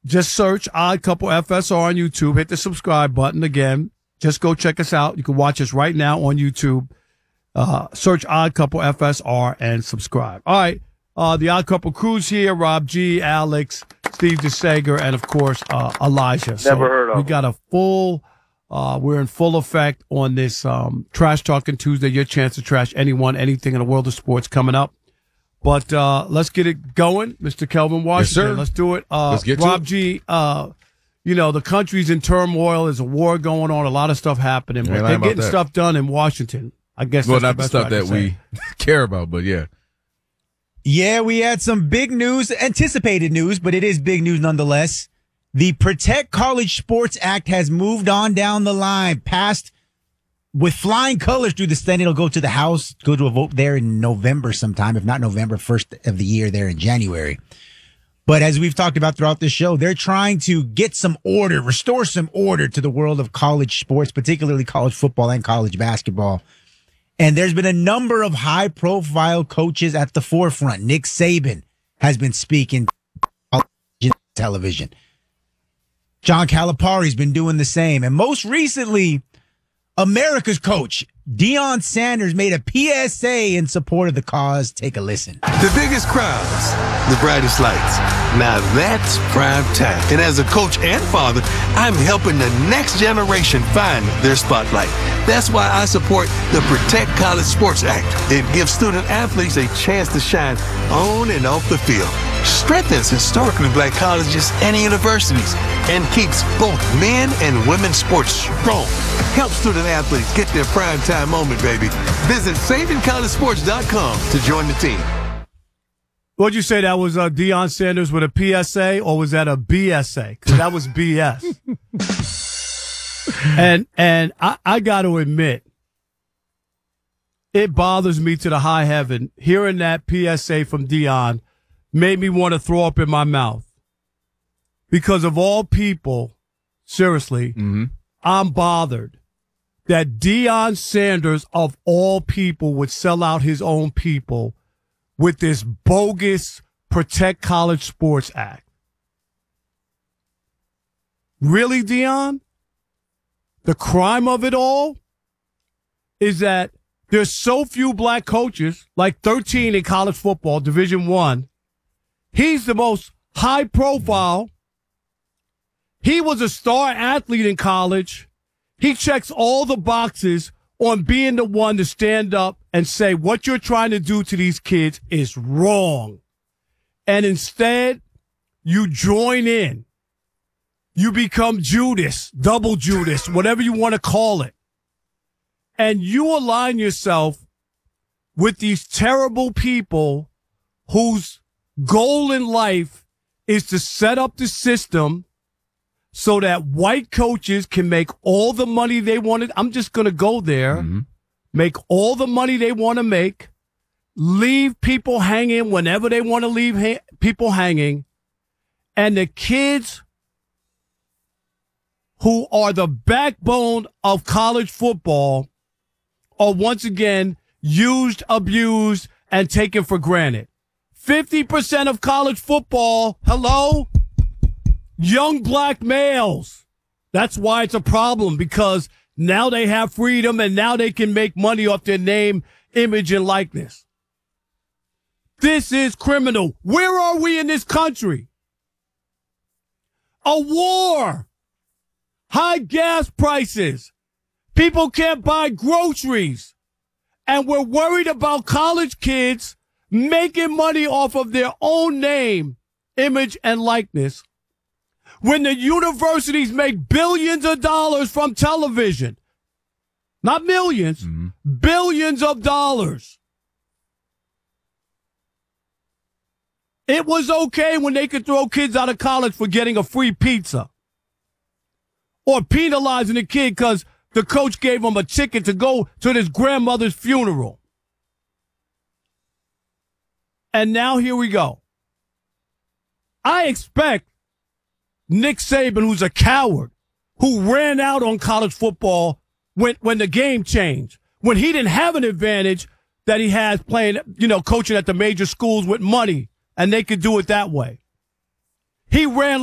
Just search Odd Couple FSR on YouTube. Hit the subscribe button again. Just go check us out. You can watch us right now on YouTube. Search Odd Couple FSR and subscribe. All right. The Odd Couple crew's here. Rob G, Alex, Steve DeSager, and, of course, Elijah. Never heard of. We got a full we're in full effect on this Trash Talking Tuesday. Your chance to trash anyone, anything in the world of sports coming up. But let's get it going. Mr. Kelvin Washington. Yes, sir. Let's do it. Let's get Rob to G, the country's in turmoil. There's a war going on, a lot of stuff happening. But they're getting stuff done in Washington. I guess well, that's not the stuff that we care about, but yeah. Yeah, we had some big news, anticipated news, but it is big news nonetheless. The Protect College Sports Act has moved on down the line, passed with flying colors through the Senate. It'll go to the House, go to a vote there in November sometime, if not November, first of the year there in January. But as we've talked about throughout the show, they're trying to get some order, restore some order to the world of college sports, particularly college football and college basketball. And there's been a number of high-profile coaches at the forefront. Nick Saban has been speaking on television. John Calipari's been doing the same. And most recently, America's coach, Deion Sanders, made a PSA in support of the cause. Take a listen. The biggest crowds, the brightest lights. Now that's prime time. And as a coach and father, I'm helping the next generation find their spotlight. That's why I support the Protect College Sports Act. It gives student athletes a chance to shine on and off the field, strengthens historically black colleges and universities, and keeps both men and women's sports strong. Help student athletes get their prime time moment, baby. Visit SavingCollegeSports.com to join the team. What'd you say? That was Deion Sanders with a PSA, or was that a BSA? Because that was BS. And I got to admit, it bothers me to the high heaven. Hearing that PSA from Deion made me want to throw up in my mouth. Because of all people, seriously, I'm bothered that Deion Sanders, of all people, would sell out his own people with this bogus Protect College Sports Act. Really, Deion? The crime of it all is that there's so few black coaches, like 13 in college football, Division I. He's the most high profile. He was a star athlete in college. He checks all the boxes on being the one to stand up and say what you're trying to do to these kids is wrong. And instead, you join in. You become Judas, double Judas, whatever you want to call it. And you align yourself with these terrible people whose goal in life is to set up the system so that white coaches can make all the money they wanted. I'm just going to go there. Make all the money they want to make. Leave people hanging whenever they want to leave people hanging. And the kids who are the backbone of college football are once again used, abused, and taken for granted. 50% of college football, hello? Young black males. That's why it's a problem, because now they have freedom and now they can make money off their name, image, and likeness. This is criminal. Where are we in this country? A war. High gas prices. People can't buy groceries. And we're worried about college kids making money off of their own name, image, and likeness, when the universities make billions of dollars from television. Not millions, billions of dollars. It was okay when they could throw kids out of college for getting a free pizza, or penalizing a kid because the coach gave him a ticket to go to his grandmother's funeral. And now here we go. I expect Nick Saban, who's a coward, who ran out on college football when the game changed, when he didn't have an advantage that he has playing, coaching at the major schools with money, and they could do it that way. He ran